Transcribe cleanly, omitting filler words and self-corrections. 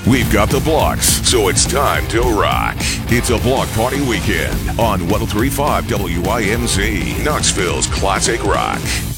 We've got the blocks, so it's time to rock. It's a block party weekend on 103.5 WINZ, Knoxville's classic rock.